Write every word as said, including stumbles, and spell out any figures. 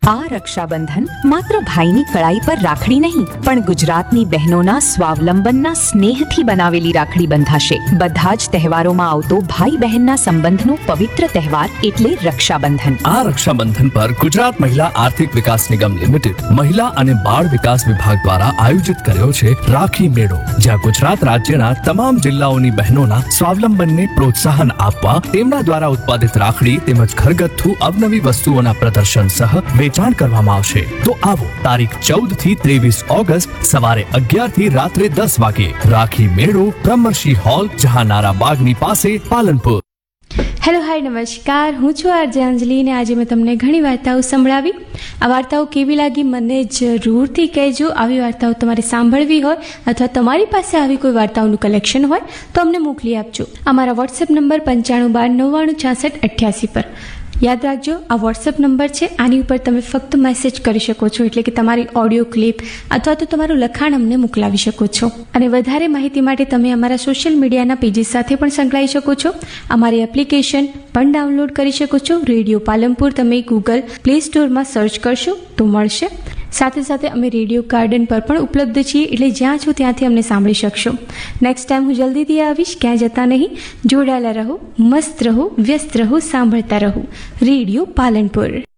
આ રક્ષાબંધન માત્ર ભાઈની કળાઈ પર રાખડી નહીં, પણ ગુજરાતની બહેનોના સ્વાવલંબનના સ્નેહથી બનાવેલી રાખડી બંધાશે. બધા જ તહેવારોમાં આવતો ભાઈ બહેનના સંબંધનો પવિત્ર તહેવાર એટલે રક્ષાબંધન. આ રક્ષાબંધન પર ગુજરાત મહિલા આર્થિક વિકાસ નિગમ લિમિટેડ મહિલા અને બાળ વિકાસ વિભાગ દ્વારા આયોજિત કર્યો છે રાખી મેળો, જ્યાં ગુજરાત રાજ્યના તમામ જિલ્લાઓની બહેનોના સ્વાવલંબનને પ્રોત્સાહન આપવા તેમના દ્વારા ઉત્પાદિત રાખડી તેમજ ઘરગથ્થુ અવનવી વસ્તુઓના પ્રદર્શન સહ વેચાણ કરવામાં આવશે. તો આવો તારીખ ચૌદ થી ત્રેવીસ ઓગસ્ટ સવારે અગિયાર થી રાત્રે દસ વાગે રાખી મેળો, બ્રહ્મર્ષિ હોલ, જહાનારા બાગની પાસે, પાલનપુર. હેલો હાય નમસ્કાર, હું છું આરજે અંજલિ અને આજે મેં તમને ઘણી વાર્તાઓ સંભળાવી. આ વાર્તાઓ કેવી લાગી મને જરૂરથી કહેજો. આવી વાર્તાઓ તમારે સાંભળવી હોય અથવા તમારી પાસે આવી કોઈ વાર્તાઓનું કલેક્શન હોય તો અમને મોકલી આપજો અમારા વોટ્સએપ નંબર પંચાણું બાર નવ્વાણું છાસઠ અઠ્યાસી પર. યાદ રાખજો, આ વોટ્સએપ નંબર છે. આની ઉપર તમે ફક્ત મેસેજ કરી શકો છો, એટલે કે તમારી ઓડિયો ક્લિપ અથવા તો તમારું લખાણ અમને મોકલાવી શકો છો. અને વધારે માહિતી માટે તમે અમારા સોશિયલ મીડિયાના પેજીસ સાથે પણ સંકળાઈ શકો છો. અમારી એપ્લિકેશન પણ ડાઉનલોડ કરી શકો છો. રેડિયો પાલનપુર તમે ગૂગલ પ્લે સ્ટોરમાં સર્ચ કરશો તો મળશે. સાથે સાથે અમે રેડિયો ગાર્ડન પર પણ ઉપલબ્ધ છીએ, એટલે જ્યાં છો ત્યાંથી અમને સાંભળી શકશો. નેક્સ્ટ ટાઈમ હું જલ્દીથી આવીશ. ક્યાં જતા નહીં, જોડાયેલા રહો, મસ્ત રહો, વ્યસ્ત રહો, સાંભળતા રહો. રેડિયો પાલનપુર.